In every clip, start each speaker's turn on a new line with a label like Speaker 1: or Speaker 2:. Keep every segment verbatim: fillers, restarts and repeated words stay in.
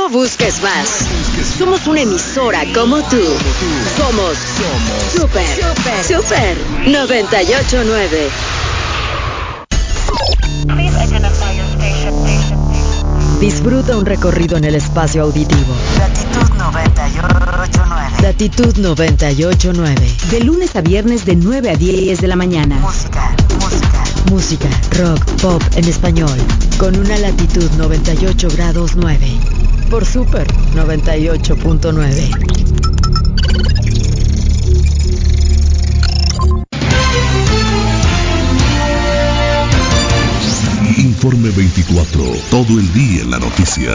Speaker 1: No busques más. Somos una emisora como tú. Somos Super, Super, Super noventa y ocho punto nueve. Disfruta un recorrido en el espacio auditivo.
Speaker 2: Latitud noventa y ocho punto nueve.
Speaker 1: Latitud noventa y ocho punto nueve. De lunes a viernes de nueve a diez de la mañana.
Speaker 2: Música, música.
Speaker 1: Música, rock, pop en español. Con una latitud noventa y ocho grados nueve. Por Super noventa y ocho punto nueve.
Speaker 3: Informe veinticuatro, todo el día en la noticia.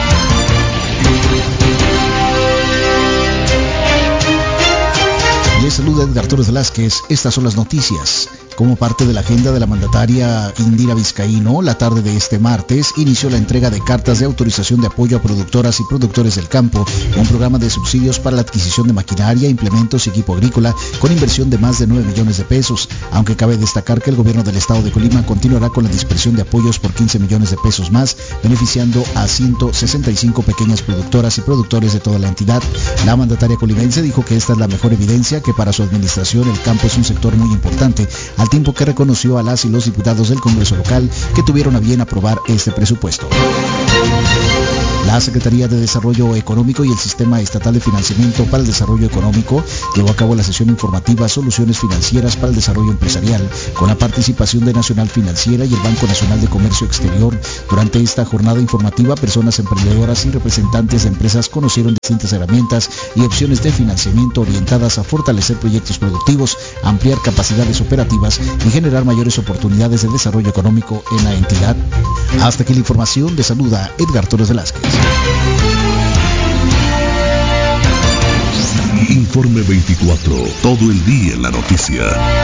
Speaker 4: Les saluda Edgar Torres Velázquez. Estas son las noticias. Como parte de la agenda de la mandataria Indira Vizcaíno, la tarde de este martes inició la entrega de cartas de autorización de apoyo a productoras y productores del campo, un programa de subsidios para la adquisición de maquinaria, implementos y equipo agrícola con inversión de más de nueve millones de pesos, aunque cabe destacar que el gobierno del estado de Colima continuará con la dispersión de apoyos por quince millones de pesos más, beneficiando a ciento sesenta y cinco pequeñas productoras y productores de toda la entidad. La mandataria colimense dijo que esta es la mejor evidencia que para su administración el campo es un sector muy importante, al tiempo que reconoció a las y los diputados del Congreso local que tuvieron a bien aprobar este presupuesto. La Secretaría de Desarrollo Económico y el Sistema Estatal de Financiamiento para el Desarrollo Económico llevó a cabo la sesión informativa Soluciones Financieras para el Desarrollo Empresarial, con la participación de Nacional Financiera y el Banco Nacional de Comercio Exterior. Durante esta jornada informativa, personas emprendedoras y representantes de empresas conocieron distintas herramientas y opciones de financiamiento orientadas a fortalecer proyectos productivos, ampliar capacidades operativas y generar mayores oportunidades de desarrollo económico en la entidad. Hasta aquí la información. Les saluda Edgar Torres Velázquez.
Speaker 3: Informe veinticuatro, todo el día en la noticia.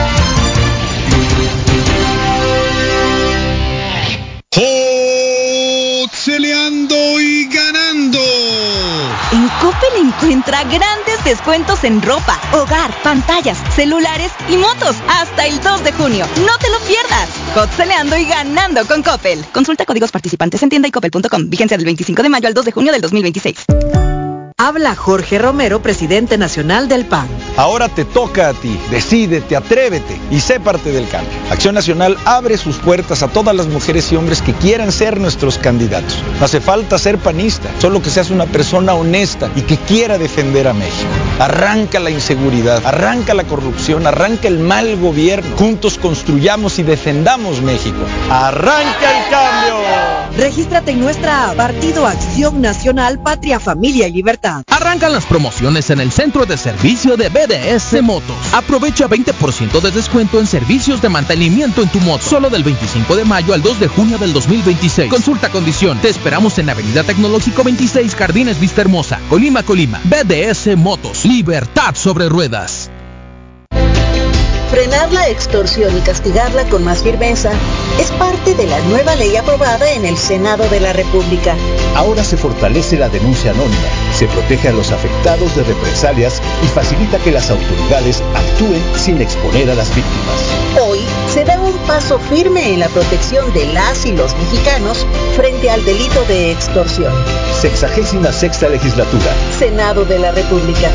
Speaker 5: ¡Celeando y ganando!
Speaker 6: En Coppel encuentra grandes descuentos en ropa, hogar, pantallas, celulares y motos hasta el dos de junio. ¡No te lo pierdas! Celeando y ganando con Coppel. Consulta códigos participantes en tienda y coppel punto com. Vigencia del veinticinco de mayo al dos de junio del dos mil veintiséis.
Speaker 1: Habla Jorge Romero, presidente nacional del P A N.
Speaker 7: Ahora te toca a ti. Decídete, atrévete y sé parte del cambio. Acción Nacional abre sus puertas a todas las mujeres y hombres que quieran ser nuestros candidatos. No hace falta ser panista, solo que seas una persona honesta y que quiera defender a México. Arranca la inseguridad, arranca la corrupción, arranca el mal gobierno. Juntos construyamos y defendamos México. ¡Arranca el cambio!
Speaker 1: Regístrate en nuestra app Partido Acción Nacional, Patria, Familia y Libertad.
Speaker 8: Arrancan las promociones en el centro de servicio de B D S Motos. Aprovecha veinte por ciento de descuento en servicios de mantenimiento en tu moto. Solo del veinticinco de mayo al dos de junio del dos mil veintiséis. Consulta condición. Te esperamos en Avenida Tecnológico veintiséis, Jardines Vista Hermosa, Colima, Colima. B D S Motos. Libertad sobre ruedas.
Speaker 9: Frenar la extorsión y castigarla con más firmeza es parte de la nueva ley aprobada en el Senado de la República.
Speaker 10: Ahora se fortalece la denuncia anónima, se protege a los afectados de represalias y facilita que las autoridades actúen sin exponer a las víctimas.
Speaker 9: Hoy se da un paso firme en la protección de las y los mexicanos frente al delito de extorsión.
Speaker 10: Sexagésima sexta legislatura.
Speaker 9: Senado de la República.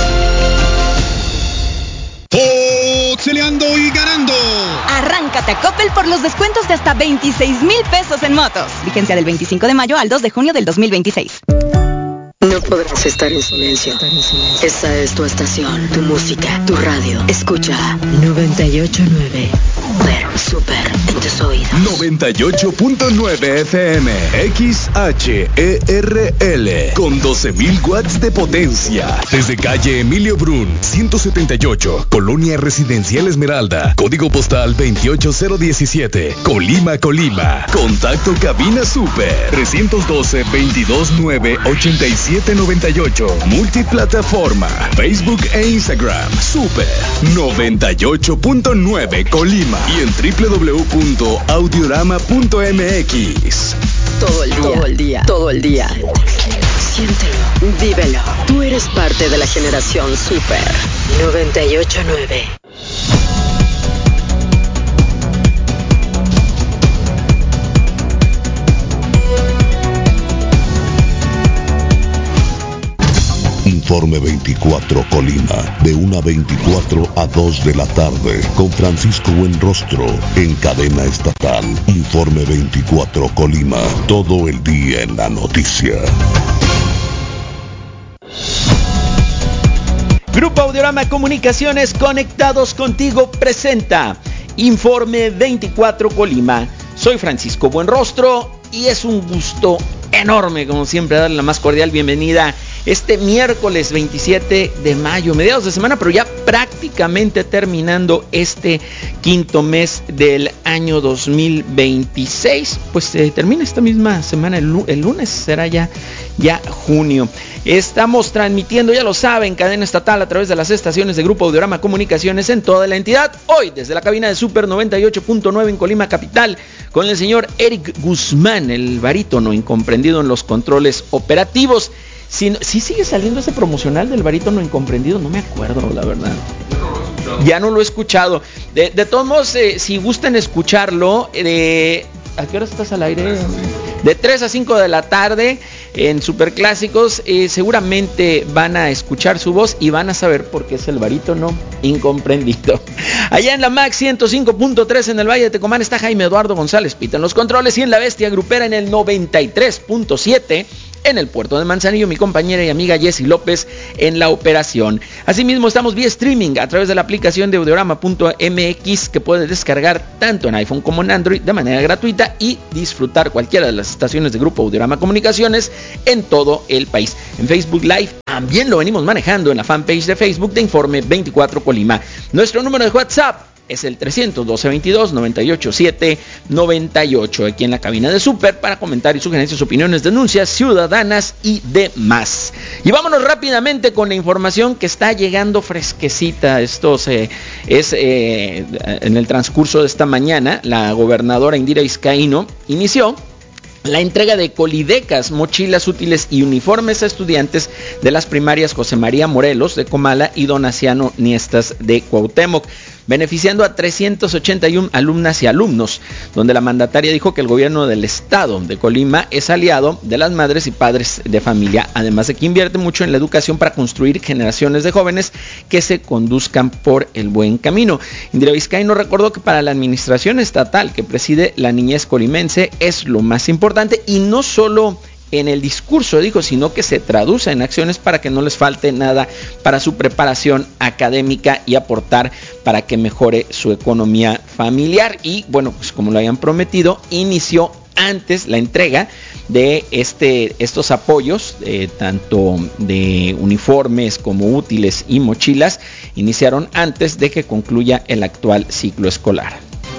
Speaker 5: Celeando y ganando.
Speaker 6: Arráncate a Coppel por los descuentos de hasta veintiséis mil pesos en motos. Vigencia del veinticinco de mayo al dos de junio del dos mil veintiséis.
Speaker 1: No podrás estar en silencio. Esta es tu estación, tu música, tu radio. Escucha noventa y ocho punto nueve. Super en tus oídos.
Speaker 3: noventa y ocho punto nueve F M. X H E R L. Con doce mil watts de potencia. Desde calle Emilio Brun, ciento setenta y ocho. Colonia Residencial Esmeralda. Código postal veintiocho cero diecisiete. Colima, Colima. Contacto cabina Super. trescientos doce, veintidós nueve, ochenta y siete noventa y ocho. Multiplataforma. Facebook e Instagram. Super noventa y ocho punto nueve Colima. Y en doble u doble u doble u punto audiorama punto m x.
Speaker 1: Todo el día, todo el día, todo el día. Siéntelo, vívelo. Tú eres parte de la generación Super noventa y ocho punto nueve.
Speaker 11: Informe veinticuatro Colima, de una veinticuatro a dos de la tarde, con Francisco Buenrostro, en cadena estatal. Informe veinticuatro Colima, todo el día en la noticia.
Speaker 12: Grupo Audiorama Comunicaciones, conectados contigo, presenta Informe veinticuatro Colima. Soy Francisco Buenrostro y es un gusto enorme, como siempre, darle la más cordial bienvenida este miércoles veintisiete de mayo, mediados de semana, pero ya prácticamente terminando este quinto mes del año dos mil veintiséis. Pues se eh, termina esta misma semana, el, el lunes será ya, ya junio. Estamos transmitiendo, ya lo saben, cadena estatal a través de las estaciones de Grupo Audiorama Comunicaciones en toda la entidad. Hoy desde la cabina de Super noventa y ocho punto nueve en Colima capital, con el señor Eric Guzmán, el barítono incomprendido en los controles operativos. Si, si sigue saliendo ese promocional del barítono incomprendido, no me acuerdo, la verdad. Ya no lo he escuchado. De, de todos modos, eh, si gustan escucharlo, eh, ¿a qué hora estás al aire? De tres a cinco de la tarde en Superclásicos, eh, seguramente van a escuchar su voz y van a saber por qué es el barítono incomprendido. Allá en la M A X ciento cinco punto tres en el Valle de Tecomán está Jaime Eduardo González Pita en los controles, y en la Bestia Grupera en el noventa y tres punto siete en el puerto de Manzanillo, mi compañera y amiga Jessy López en la operación. Asimismo, estamos vía streaming a través de la aplicación de audiorama punto m x, que puedes descargar tanto en iPhone como en Android de manera gratuita y disfrutar cualquiera de las estaciones de Grupo Audiorama Comunicaciones en todo el país. En Facebook Live también lo venimos manejando en la fanpage de Facebook de Informe veinticuatro Colima. Nuestro número de WhatsApp es el trescientos doce veintidós noventa y ocho siete noventa y ocho, aquí en la cabina de Super, para comentarios, sugerencias, opiniones, denuncias ciudadanas y demás. Y vámonos rápidamente con la información que está llegando fresquecita. Esto se, es eh, en el transcurso de esta mañana, la gobernadora Indira Vizcaíno inició la entrega de colidecas, mochilas útiles y uniformes a estudiantes de las primarias José María Morelos de Comala y Donaciano Niestas de Cuauhtémoc, beneficiando a trescientos ochenta y uno alumnas y alumnos, donde la mandataria dijo que el gobierno del estado de Colima es aliado de las madres y padres de familia, además de que invierte mucho en la educación para construir generaciones de jóvenes que se conduzcan por el buen camino. Indira Vizcaíno recordó que para la administración estatal que preside la niñez colimense es lo más importante, y no solo en el discurso, dijo, sino que se traduce en acciones para que no les falte nada para su preparación académica y aportar para que mejore su economía familiar. Y bueno, pues como lo habían prometido, inició antes la entrega de este, estos apoyos, eh, tanto de uniformes como útiles y mochilas, iniciaron antes de que concluya el actual ciclo escolar.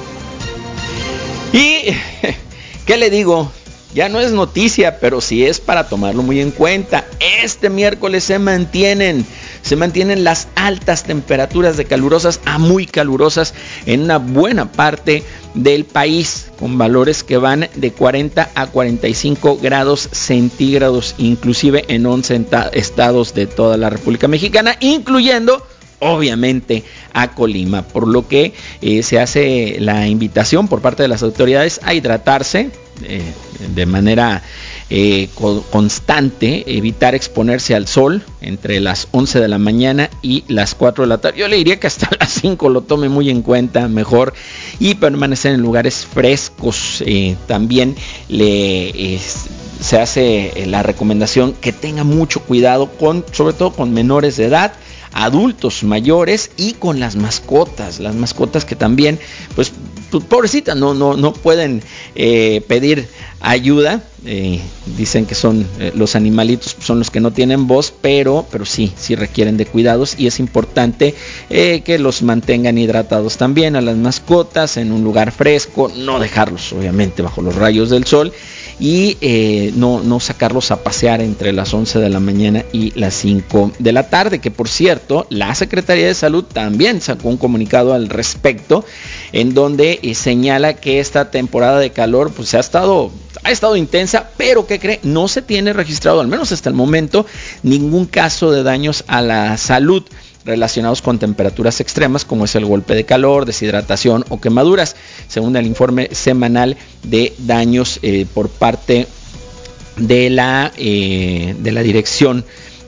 Speaker 12: Y, ¿qué le digo? Ya no es noticia, pero sí es para tomarlo muy en cuenta. Este miércoles se mantienen, se mantienen las altas temperaturas de calurosas a muy calurosas en una buena parte del país, con valores que van de cuarenta a cuarenta y cinco grados centígrados, inclusive en once estados de toda la República Mexicana, incluyendo obviamente a Colima, por lo que eh, se hace la invitación por parte de las autoridades a hidratarse eh, de manera eh, co- constante, evitar exponerse al sol entre las once de la mañana y las cuatro de la tarde. Yo le diría que hasta las cinco lo tome muy en cuenta, mejor, y permanecer en lugares frescos. Eh, también le eh, se hace la recomendación que tenga mucho cuidado con, sobre todo con menores de edad, adultos mayores y con las mascotas, las mascotas que también, pues, pobrecitas, no, no, no pueden eh, pedir ayuda. Eh, dicen que son eh, los animalitos son los que no tienen voz, pero, pero sí, sí requieren de cuidados, y es importante eh, que los mantengan hidratados también a las mascotas en un lugar fresco, no dejarlos obviamente bajo los rayos del sol, y eh, no, no sacarlos a pasear entre las once de la mañana y las cinco de la tarde, que por cierto, la Secretaría de Salud también sacó un comunicado al respecto, en donde eh, señala que esta temporada de calor pues ha estado, ha estado intensa, pero ¿qué cree? No se tiene registrado, al menos hasta el momento, ningún caso de daños a la salud relacionados con temperaturas extremas, como es el golpe de calor, deshidratación o quemaduras, según el informe semanal de daños eh, por parte de la, eh, de la Dirección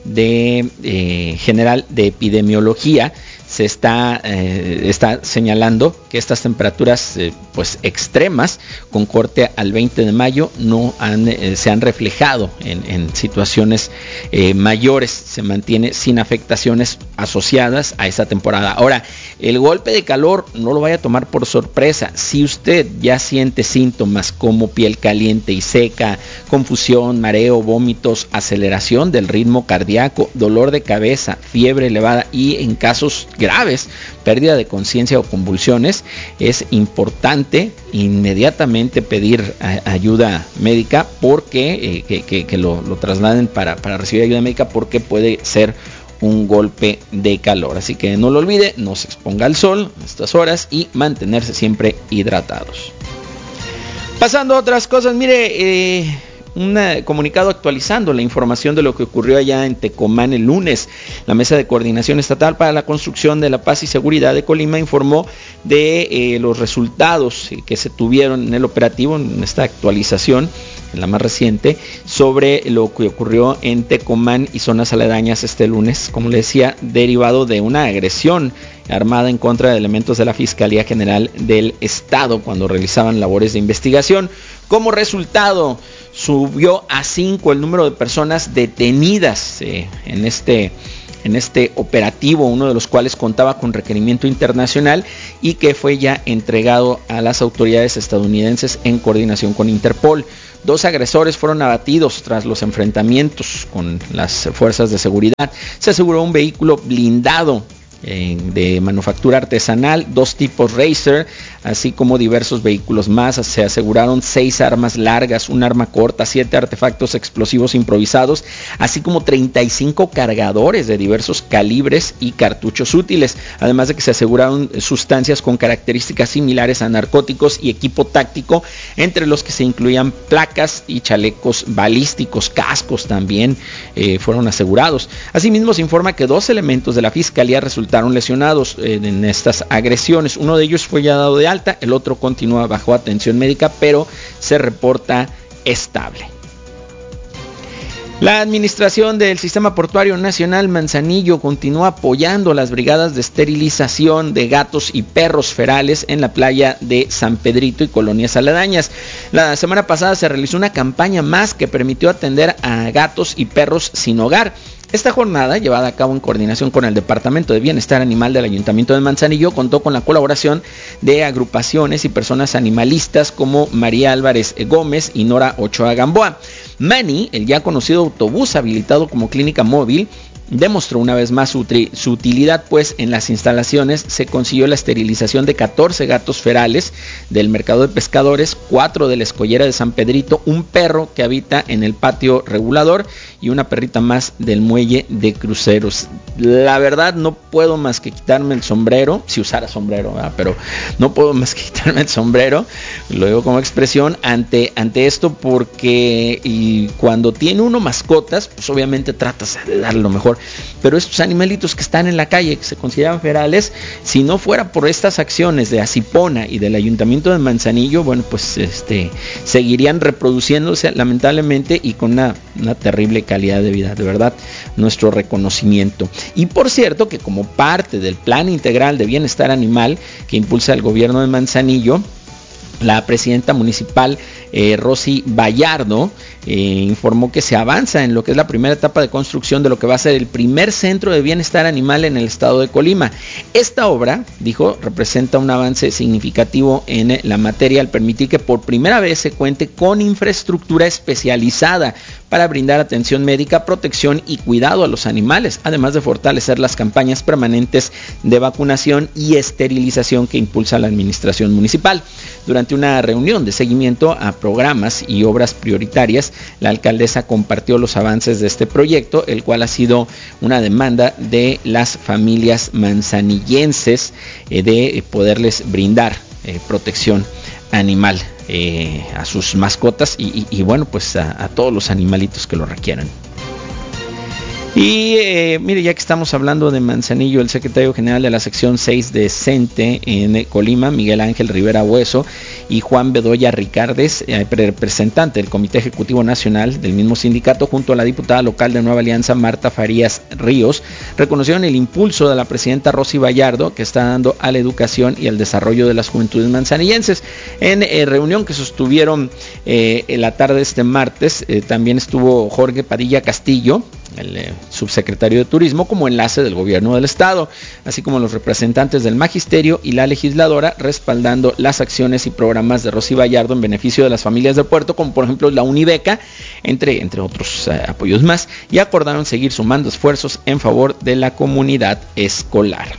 Speaker 12: de eh, General de Epidemiología se está, eh, está señalando que estas temperaturas eh, pues extremas con corte al veinte de mayo no han, eh, se han reflejado en, en situaciones eh, mayores, se mantiene sin afectaciones asociadas a esta temporada. Ahora, el golpe de calor no lo vaya a tomar por sorpresa. Si usted ya siente síntomas como piel caliente y seca, confusión, mareo, vómitos, aceleración del ritmo cardíaco, dolor de cabeza, fiebre elevada y en casos graves, pérdida de conciencia o convulsiones, es importante inmediatamente pedir a, ayuda médica porque eh, que, que, que lo, lo trasladen para, para recibir ayuda médica porque puede ser un golpe de calor. Así que no lo olvide, no se exponga al sol a estas horas y mantenerse siempre hidratados. Pasando a otras cosas, mire, eh, un comunicado actualizando la información de lo que ocurrió allá en Tecomán el lunes. La Mesa de Coordinación Estatal para la Construcción de la Paz y Seguridad de Colima informó de eh, los resultados que se tuvieron en el operativo, en esta actualización, en la más reciente, sobre lo que ocurrió en Tecomán y zonas aledañas este lunes, como le decía, derivado de una agresión armada en contra de elementos de la Fiscalía General del Estado cuando realizaban labores de investigación. Como resultado, subió a cinco el número de personas detenidas eh, en este en este operativo, uno de los cuales contaba con requerimiento internacional y que fue ya entregado a las autoridades estadounidenses en coordinación con Interpol. Dos agresores fueron abatidos tras los enfrentamientos con las fuerzas de seguridad. Se aseguró un vehículo blindado eh, de manufactura artesanal, dos tipos Racer, así como diversos vehículos más. Se aseguraron seis armas largas, un arma corta, siete artefactos explosivos improvisados, así como treinta y cinco cargadores de diversos calibres y cartuchos útiles, además de que se aseguraron sustancias con características similares a narcóticos y equipo táctico, entre los que se incluían placas y chalecos balísticos, cascos también eh, fueron asegurados. Asimismo, se informa que dos elementos de la Fiscalía resultaron lesionados eh, en estas agresiones. Uno de ellos fue ya dado de alta, el otro continúa bajo atención médica, pero se reporta estable. La administración del Sistema Portuario Nacional Manzanillo continúa apoyando las brigadas de esterilización de gatos y perros ferales en la playa de San Pedrito y colonias aledañas. La semana pasada se realizó una campaña más que permitió atender a gatos y perros sin hogar. Esta jornada, llevada a cabo en coordinación con el Departamento de Bienestar Animal del Ayuntamiento de Manzanillo, contó con la colaboración de agrupaciones y personas animalistas como María Álvarez Gómez y Nora Ochoa Gamboa. Mani, el ya conocido autobús habilitado como clínica móvil, demostró una vez más su, tri- su utilidad, pues en las instalaciones se consiguió la esterilización de catorce gatos ferales del mercado de pescadores, cuatro de la escollera de San Pedrito, un perro que habita en el patio regulador y una perrita más del muelle de cruceros. La verdad no puedo más que quitarme el sombrero, si usara sombrero, ¿verdad? Pero no puedo más que quitarme el sombrero, lo digo como expresión, ante, ante esto, porque y cuando tiene uno mascotas, pues obviamente tratas de darle lo mejor. Pero estos animalitos que están en la calle, que se consideran ferales, si no fuera por estas acciones de Asipona y del Ayuntamiento de Manzanillo, bueno, pues este seguirían reproduciéndose lamentablemente y con una, una terrible calidad de vida. De verdad, nuestro reconocimiento. Y por cierto, que como parte del Plan Integral de Bienestar Animal que impulsa el gobierno de Manzanillo, la presidenta municipal eh, Rosy Vallardo eh, informó que se avanza en lo que es la primera etapa de construcción de lo que va a ser el primer centro de bienestar animal en el estado de Colima. Esta obra, dijo, representa un avance significativo en la materia al permitir que por primera vez se cuente con infraestructura especializada para brindar atención médica, protección y cuidado a los animales, además de fortalecer las campañas permanentes de vacunación y esterilización que impulsa la administración municipal. Durante una reunión de seguimiento a programas y obras prioritarias, la alcaldesa compartió los avances de este proyecto, el cual ha sido una demanda de las familias manzanillenses eh, de poderles brindar eh, protección animal eh, a sus mascotas y, y, y bueno, pues a, a todos los animalitos que lo requieran. Y eh, mire, ya que estamos hablando de Manzanillo, el secretario general de la sección seis de CENTE en Colima, Miguel Ángel Rivera Hueso, y Juan Bedoya Ricardes, eh, representante del Comité Ejecutivo Nacional del mismo sindicato, junto a la diputada local de Nueva Alianza, Marta Farías Ríos, reconocieron el impulso de la presidenta Rosy Vallardo que está dando a la educación y al desarrollo de las juventudes manzanillenses. En eh, reunión que sostuvieron eh, en la tarde de este martes, eh, también estuvo Jorge Padilla Castillo, el eh, subsecretario de Turismo, como enlace del gobierno del estado, así como los representantes del magisterio y la legisladora, respaldando las acciones y programas de Rosy Vallardo en beneficio de las familias del puerto, como por ejemplo la Unibeca, entre, entre otros eh, apoyos más, y acordaron seguir sumando esfuerzos en favor de la comunidad escolar.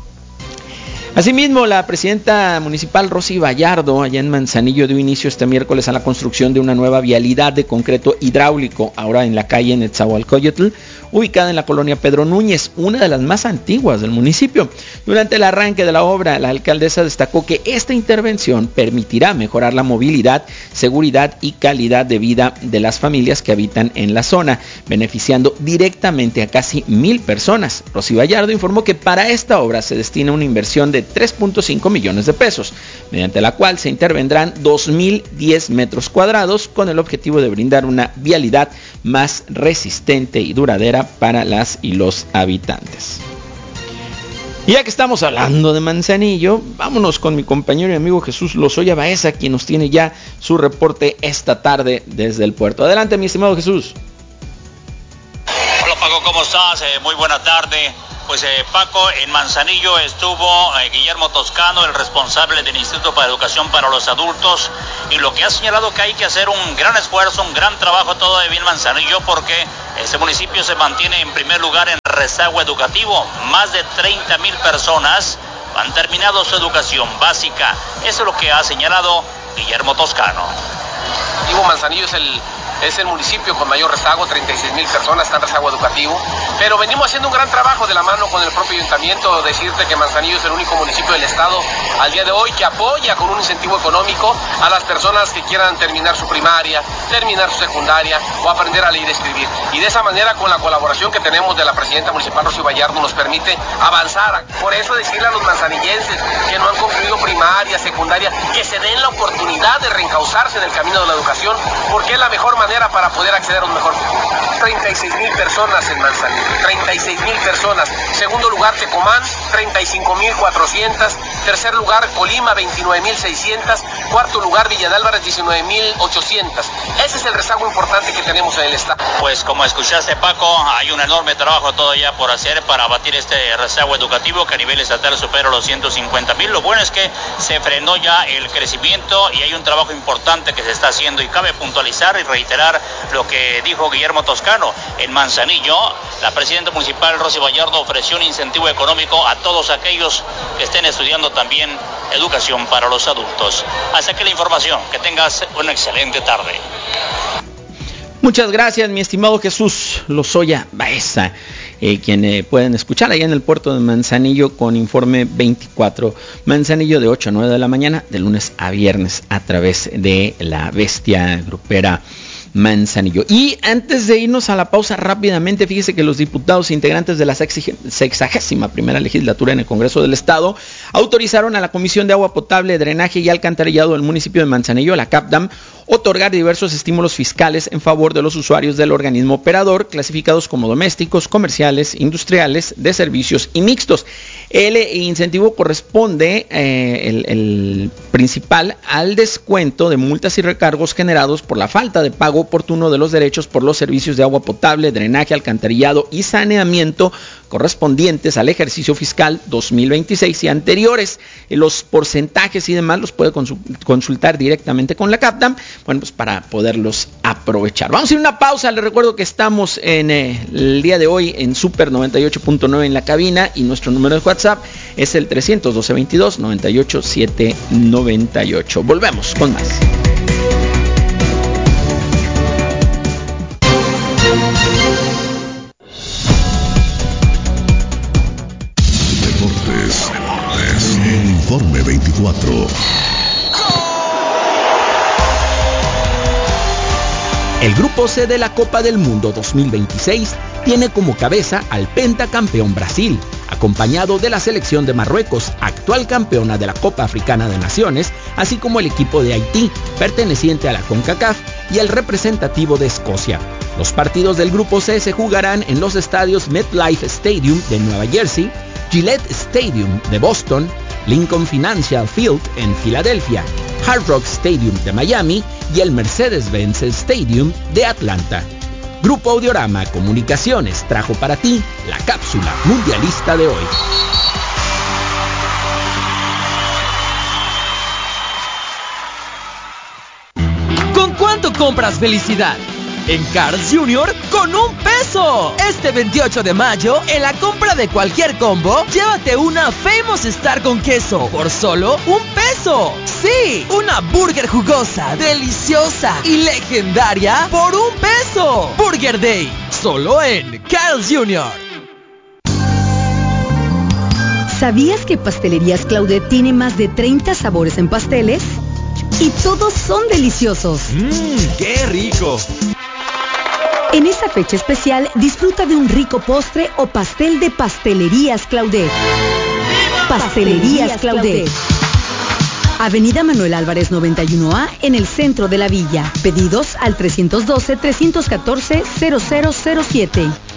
Speaker 12: Asimismo, la presidenta municipal Rosy Vallardo, allá en Manzanillo, dio inicio este miércoles a la construcción de una nueva vialidad de concreto hidráulico, ahora en la calle Netzahualcóyotl, ubicada en la colonia Pedro Núñez, una de las más antiguas del municipio. Durante el arranque de la obra, la alcaldesa destacó que esta intervención permitirá mejorar la movilidad, seguridad y calidad de vida de las familias que habitan en la zona, beneficiando directamente a casi mil personas. Rosy Vallardo informó que para esta obra se destina una inversión de tres punto cinco millones de pesos, mediante la cual se intervendrán dos mil diez metros cuadrados con el objetivo de brindar una vialidad más resistente y duradera para las y los habitantes. Y ya que estamos hablando de Manzanillo, vámonos con mi compañero y amigo Jesús Lozoya Baeza, quien nos tiene ya su reporte esta tarde desde el puerto. Adelante, mi estimado Jesús.
Speaker 13: Hola Paco, ¿cómo estás? Eh, muy buena tarde. Pues eh, Paco, en Manzanillo estuvo eh, Guillermo Toscano, el responsable del Instituto para Educación para los Adultos, y lo que ha señalado que hay que hacer un gran esfuerzo, un gran trabajo todavía en Manzanillo, porque este municipio se mantiene en primer lugar en rezago educativo. Más de treinta mil personas han terminado su educación básica. Eso es lo que ha señalado Guillermo Toscano.
Speaker 14: Digo, Manzanillo es el... Es el municipio con mayor rezago, treinta y seis mil personas están en rezago educativo, pero venimos haciendo un gran trabajo de la mano con el propio ayuntamiento. Decirte que Manzanillo es el único municipio del estado al día de hoy que apoya con un incentivo económico a las personas que quieran terminar su primaria, terminar su secundaria o aprender a leer y escribir. Y de esa manera, con la colaboración que tenemos de la presidenta municipal Rosy Vallardo, nos permite avanzar. Por eso decirle a los manzanillenses que no han concluido primaria, secundaria, que se den la oportunidad de reencauzarse en el camino de la educación, porque es la mejor manera para poder acceder a un mejor futuro. treinta y seis mil personas en Manzanillo, treinta y seis mil personas. Segundo lugar, Tecomán, treinta y cinco mil cuatrocientos. Tercer lugar, Colima, veintinueve mil seiscientos. Cuarto lugar, Villa de Álvarez, diecinueve mil ochocientos. Ese es el rezago importante que tenemos en el estado.
Speaker 13: Pues como escuchaste, Paco, hay un enorme trabajo todavía por hacer para abatir este rezago educativo que a nivel estatal supera los ciento cincuenta mil. Lo bueno es que se frenó ya el crecimiento y hay un trabajo importante que se está haciendo, y cabe puntualizar y reiterar lo que dijo Guillermo Toscano. En Manzanillo, la presidenta municipal Rosy Vallardo ofreció un incentivo económico a todos aquellos que estén estudiando también educación para los adultos. Hasta aquí la información. Que tengas una excelente tarde.
Speaker 12: Muchas gracias, mi estimado Jesús Lozoya Baeza, eh, quien eh, pueden escuchar allá en el puerto de Manzanillo con Informe veinticuatro. Manzanillo de ocho a nueve de la mañana, de lunes a viernes, a través de la bestia grupera Manzanillo. Y antes de irnos a la pausa rápidamente, fíjese que los diputados integrantes de la sexagésima primera legislatura en el Congreso del Estado autorizaron a la Comisión de Agua Potable, Drenaje y Alcantarillado del municipio de Manzanillo, la CAPDAM, otorgar diversos estímulos fiscales en favor de los usuarios del organismo operador, clasificados como domésticos, comerciales, industriales, de servicios y mixtos. El incentivo corresponde, eh, el, el principal, al descuento de multas y recargos generados por la falta de pago oportuno de los derechos por los servicios de agua potable, drenaje, alcantarillado y saneamiento correspondientes al ejercicio fiscal dos mil veintiséis y anteriores. Los porcentajes y demás los puede consultar directamente con la CAPDAM, bueno, pues para poderlos aprovechar. Vamos a ir a una pausa. Les recuerdo que estamos en eh, el día de hoy en Super noventa y ocho punto nueve en la cabina, y nuestro número de WhatsApp es el trescientos doce veintidós noventa y ocho setecientos noventa y ocho. Volvemos con más.
Speaker 11: Deportes, el Informe veinticuatro.
Speaker 8: El Grupo C de la Copa del Mundo dos mil veintiséis tiene como cabeza al pentacampeón Brasil,
Speaker 12: acompañado de la selección de Marruecos, actual campeona de la Copa Africana de Naciones, así como el equipo de Haití, perteneciente a la CONCACAF, y el representativo de Escocia. Los partidos del Grupo C se jugarán en los estadios MetLife Stadium de Nueva Jersey, Gillette Stadium de Boston, Lincoln Financial Field en Filadelfia, Hard Rock Stadium de Miami y el Mercedes-Benz Stadium de Atlanta. Grupo Audiorama Comunicaciones trajo para ti la cápsula mundialista de hoy.
Speaker 15: ¿Con cuánto compras felicidad? En Carl's junior con un peso. Este veintiocho de mayo, en la compra de cualquier combo, llévate una Famous Star con queso por solo un peso. Sí, una burger jugosa, deliciosa y legendaria por un peso. Burger Day, solo en Carl's junior
Speaker 6: ¿Sabías que Pastelerías Claudet tiene más de treinta sabores en pasteles? Y todos son deliciosos.
Speaker 15: ¡Mmm, qué rico!
Speaker 6: En esta fecha especial, disfruta de un rico postre o pastel de Pastelerías Claudet. Pastelerías Claudet. Avenida Manuel Álvarez noventa y uno A, en el centro de la villa. Pedidos al tres uno dos, tres uno cuatro, cero cero cero siete.